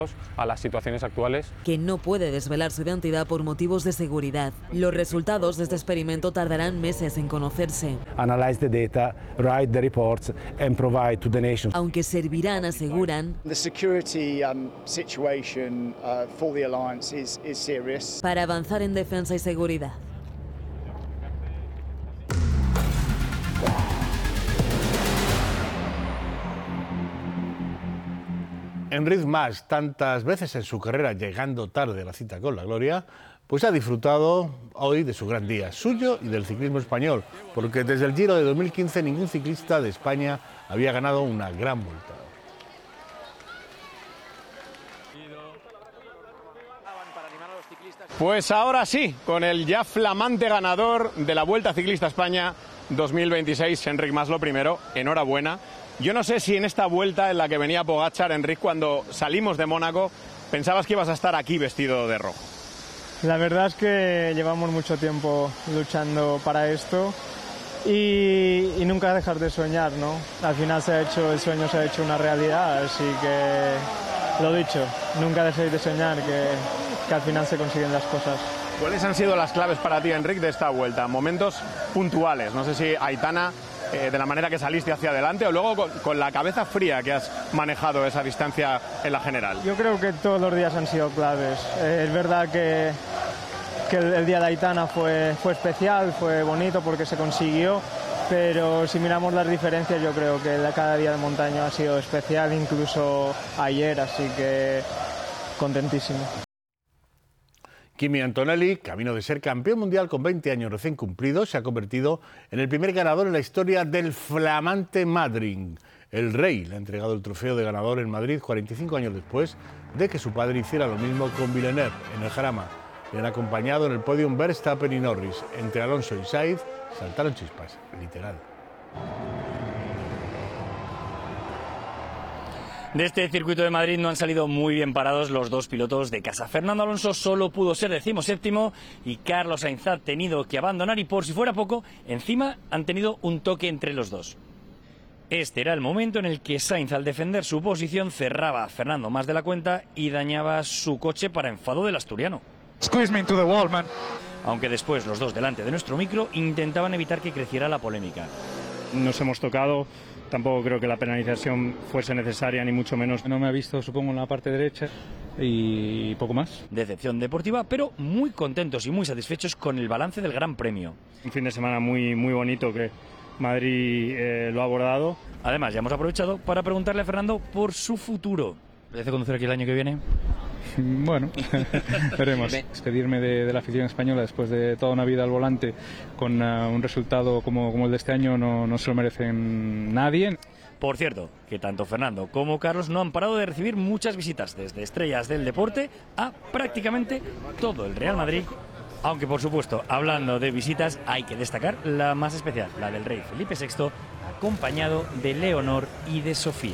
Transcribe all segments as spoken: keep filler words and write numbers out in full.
a las situaciones actuales. Que no puede desvelar su identidad por motivos de seguridad. Los resultados de este experimento tardarán meses en conocerse. Analyze the data, write the reports and provide to the nation. Aunque servirán, aseguran, The security um, situation uh, for the alliance is, is serious. para avanzar en defensa y seguridad. Enric Mas, tantas veces en su carrera llegando tarde a la cita con la gloria, pues ha disfrutado hoy de su gran día, suyo y del ciclismo español, porque desde el Giro de dos mil quince ningún ciclista de España había ganado una gran vuelta. Pues ahora sí, con el ya flamante ganador de la Vuelta Ciclista España dos mil veintiséis, Enric Mas, lo primero, enhorabuena. Yo no sé si en esta vuelta en la que venía Pogačar, Enric, cuando salimos de Mónaco, pensabas que ibas a estar aquí vestido de rojo. La verdad es que llevamos mucho tiempo luchando para esto y, y nunca dejar de soñar, ¿no? Al final se ha hecho, el sueño se ha hecho una realidad, así que lo dicho, nunca dejéis de soñar, que, que al final se consiguen las cosas. ¿Cuáles han sido las claves para ti, Enric, de esta vuelta? Momentos puntuales, no sé si Aitana, eh, de la manera que saliste hacia adelante, o luego con, con la cabeza fría que has manejado esa distancia en la general. Yo creo que todos los días han sido claves. Eh, es verdad que, que el, el día de Aitana fue, fue especial, fue bonito porque se consiguió, pero si miramos las diferencias yo creo que cada día de montaña ha sido especial, incluso ayer, así que contentísimo. Kimi Antonelli, camino de ser campeón mundial con veinte años recién cumplidos, se ha convertido en el primer ganador en la historia del flamante Madrid. El Rey le ha entregado el trofeo de ganador en Madrid cuarenta y cinco años después de que su padre hiciera lo mismo con Villeneuve en el Jarama. Le han acompañado en el podium Verstappen y Norris. Entre Alonso y Sainz saltaron chispas, literal. De este circuito de Madrid no han salido muy bien parados los dos pilotos de casa. Fernando Alonso solo pudo ser decimoséptimo y Carlos Sainz ha tenido que abandonar y, por si fuera poco, encima han tenido un toque entre los dos. Este era el momento en el que Sainz, al defender su posición, cerraba a Fernando más de la cuenta y dañaba su coche para enfado del asturiano. Squeeze me into the wall, man. Aunque después los dos delante de nuestro micro intentaban evitar que creciera la polémica. Nos hemos tocado. Tampoco creo que la penalización fuese necesaria, ni mucho menos. No me ha visto, supongo, en la parte derecha y poco más. Decepción deportiva, pero muy contentos y muy satisfechos con el balance del Gran Premio. Un fin de semana muy, muy bonito que Madrid eh, lo ha abordado. Además, ya hemos aprovechado para preguntarle a Fernando por su futuro. ¿Le hace conducir aquí el año que viene? Bueno, veremos. Despedirme de, de la afición española después de toda una vida al volante con uh, un resultado como, como el de este año no, no se lo merecen nadie. Por cierto, que tanto Fernando como Carlos no han parado de recibir muchas visitas, desde estrellas del deporte a prácticamente todo el Real Madrid. Aunque, por supuesto, hablando de visitas, hay que destacar la más especial, la del rey Felipe sexto, acompañado de Leonor y de Sofía.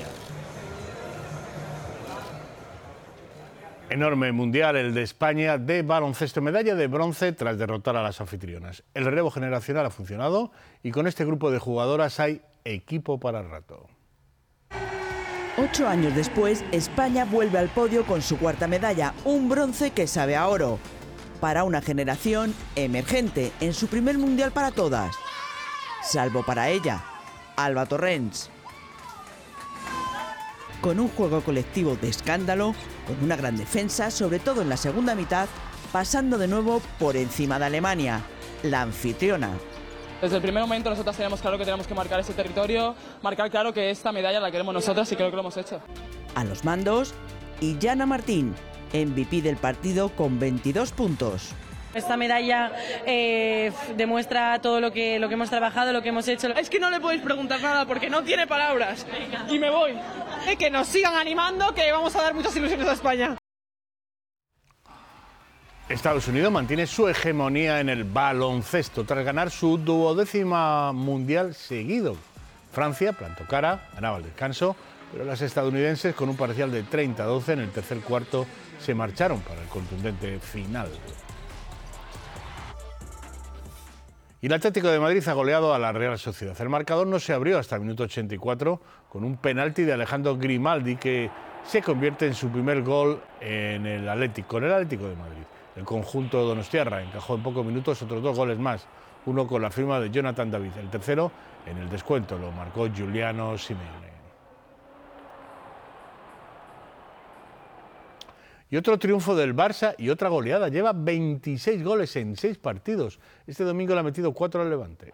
Enorme mundial el de España de baloncesto, medalla de bronce tras derrotar a las anfitrionas. El relevo generacional ha funcionado y con este grupo de jugadoras hay equipo para el rato. Ocho años después, España vuelve al podio con su cuarta medalla, un bronce que sabe a oro. Para una generación emergente en su primer mundial para todas. Salvo para ella, Alba Torrents. Con un juego colectivo de escándalo, con una gran defensa, sobre todo en la segunda mitad, pasando de nuevo por encima de Alemania, la anfitriona. Desde el primer momento nosotros teníamos claro que teníamos que marcar ese territorio, marcar claro que esta medalla la queremos nosotros y creo que lo hemos hecho. A los mandos, Illana Martín, M V P del partido con veintidós puntos. Esta medalla eh, demuestra todo lo que, lo que hemos trabajado, lo que hemos hecho. Es que no le podéis preguntar nada porque no tiene palabras. Y me voy. Eh, que nos sigan animando, que vamos a dar muchas ilusiones a España. Estados Unidos mantiene su hegemonía en el baloncesto tras ganar su duodécima mundial seguido. Francia plantó cara, ganaba el descanso, pero las estadounidenses, con un parcial de treinta a doce en el tercer cuarto, se marcharon para el contundente final. Y el Atlético de Madrid ha goleado a la Real Sociedad. El marcador no se abrió hasta el minuto ochenta y cuatro con un penalti de Alejandro Grimaldi que se convierte en su primer gol en el Atlético, con el Atlético de Madrid. El conjunto donostiarra encajó en pocos minutos otros dos goles más, uno con la firma de Jonathan David, el tercero en el descuento lo marcó Giuliano Simeone. Y otro triunfo del Barça y otra goleada. Lleva veintiséis goles en seis partidos. Este domingo le ha metido cuatro al Levante.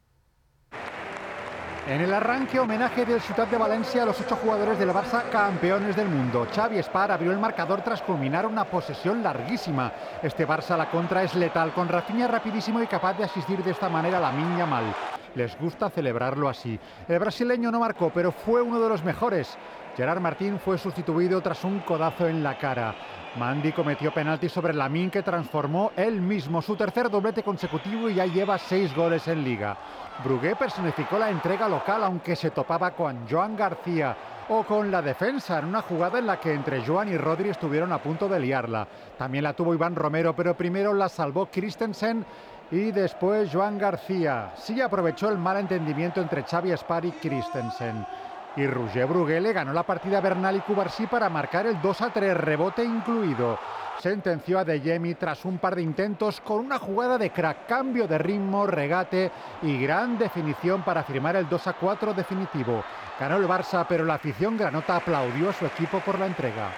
En el arranque, homenaje del Ciutat de Valencia a los ocho jugadores del Barça campeones del mundo. Xavi Espar abrió el marcador tras culminar una posesión larguísima. Este Barça a la contra es letal, con Rafinha rapidísimo y capaz de asistir de esta manera a Lamine Yamal. Les gusta celebrarlo así. El brasileño no marcó, pero fue uno de los mejores. Gerard Martín fue sustituido tras un codazo en la cara. Mandy cometió penalti sobre Lamine, que transformó él mismo su tercer doblete consecutivo y ya lleva seis goles en Liga. Brugué personificó la entrega local, aunque se topaba con Joan García o con la defensa en una jugada en la que entre Joan y Rodri estuvieron a punto de liarla. También la tuvo Iván Romero, pero primero la salvó Christensen y después Joan García. Sí aprovechó el mal entendimiento entre Xavi Espar y Christensen. Y Roger Brugué le ganó la partida a Bernal y Cubarsí para marcar el dos a tres, rebote incluido. Sentenció a Adeyemi tras un par de intentos con una jugada de crack, cambio de ritmo, regate y gran definición para firmar el dos a cuatro definitivo. Ganó el Barça, pero la afición granota aplaudió a su equipo por la entrega.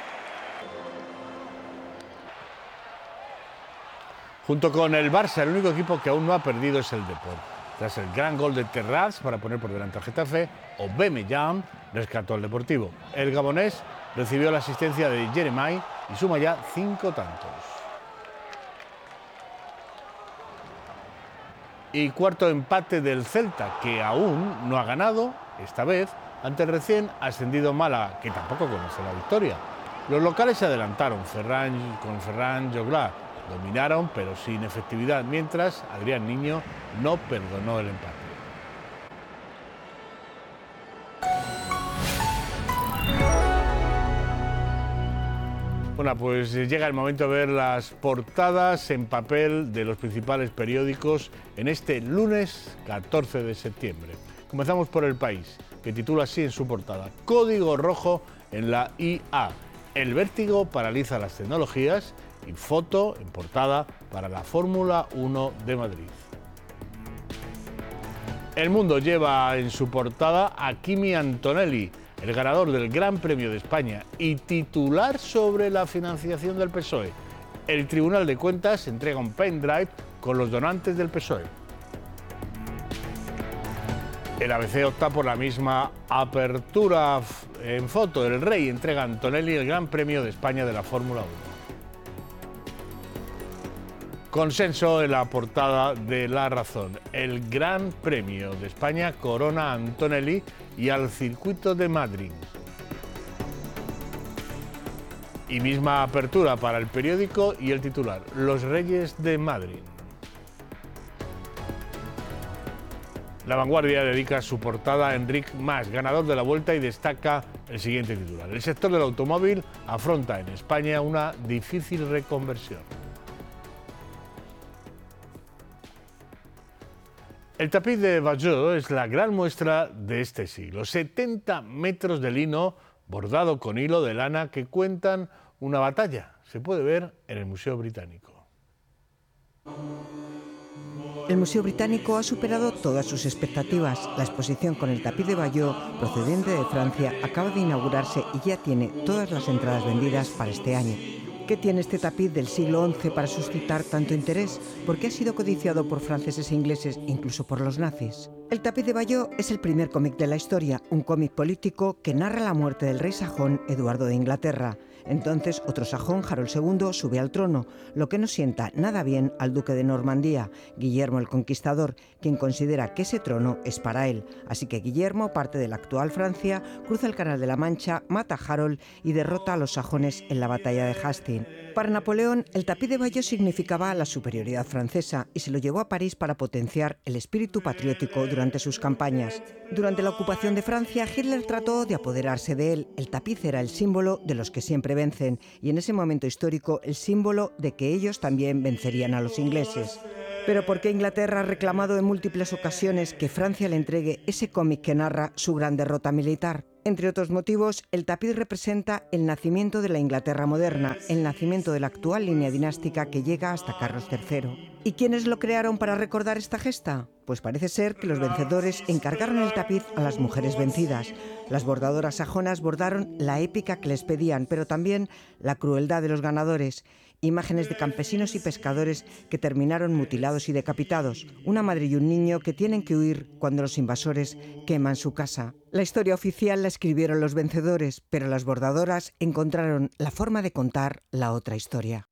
Junto con el Barça, el único equipo que aún no ha perdido es el Depor. Tras el gran gol de Terraz para poner por delante al Getafe, Aubameyang rescató al Deportivo. El gabonés recibió la asistencia de Jeremai y suma ya cinco tantos. Y cuarto empate del Celta, que aún no ha ganado, esta vez, ante el recién ascendido Málaga, que tampoco conoce la victoria. Los locales se adelantaron Ferran, con Ferran Joglar. Dominaron, pero sin efectividad, mientras Adrián Niño no perdonó el empate. Bueno, pues llega el momento de ver las portadas en papel de los principales periódicos en este lunes catorce de septiembre. Comenzamos por El País, que titula así en su portada: Código rojo en la I A. El vértigo paraliza las tecnologías. Y foto en portada para la Fórmula uno de Madrid. El Mundo lleva en su portada a Kimi Antonelli, el ganador del Gran Premio de España y titular sobre la financiación del P S O E. El Tribunal de Cuentas entrega un pendrive con los donantes del P S O E. El A B C opta por la misma apertura en foto. El Rey entrega a Antonelli el Gran Premio de España de la Fórmula uno. Consenso en la portada de La Razón. El Gran Premio de España corona a Antonelli y al circuito de Madrid. Y misma apertura para El Periódico y el titular: Los Reyes de Madrid. La Vanguardia dedica su portada a Enric Mas, ganador de la Vuelta, y destaca el siguiente titular: El sector del automóvil afronta en España una difícil reconversión. El tapiz de Bayeux es la gran muestra de este siglo. setenta metros de lino bordado con hilo de lana que cuentan una batalla. Se puede ver en el Museo Británico. El Museo Británico ha superado todas sus expectativas. La exposición con el tapiz de Bayeux, procedente de Francia, acaba de inaugurarse y ya tiene todas las entradas vendidas para este año. ¿Qué tiene este tapiz del siglo once para suscitar tanto interés? ¿Por qué ha sido codiciado por franceses e ingleses, incluso por los nazis? El tapiz de Bayeux es el primer cómic de la historia, un cómic político que narra la muerte del rey sajón Eduardo de Inglaterra. Entonces, otro sajón, Harold segundo, sube al trono, lo que no sienta nada bien al duque de Normandía, Guillermo el Conquistador, quien considera que ese trono es para él. Así que Guillermo parte de la actual Francia, cruza el Canal de la Mancha, mata a Harold y derrota a los sajones en la batalla de Hastings. Para Napoleón, el tapiz de Bayeux significaba la superioridad francesa y se lo llevó a París para potenciar el espíritu patriótico durante sus campañas. Durante la ocupación de Francia, Hitler trató de apoderarse de él. El tapiz era el símbolo de los que siempre vencen y en ese momento histórico el símbolo de que ellos también vencerían a los ingleses. Pero ¿por qué Inglaterra ha reclamado en múltiples ocasiones que Francia le entregue ese cómic que narra su gran derrota militar? Entre otros motivos, el tapiz representa el nacimiento de la Inglaterra moderna, el nacimiento de la actual línea dinástica que llega hasta Carlos tercero. ¿Y quiénes lo crearon para recordar esta gesta? Pues parece ser que los vencedores encargaron el tapiz a las mujeres vencidas. Las bordadoras sajonas bordaron la épica que les pedían, pero también la crueldad de los ganadores. Imágenes de campesinos y pescadores que terminaron mutilados y decapitados. Una madre y un niño que tienen que huir cuando los invasores queman su casa. La historia oficial la escribieron los vencedores, pero las bordadoras encontraron la forma de contar la otra historia.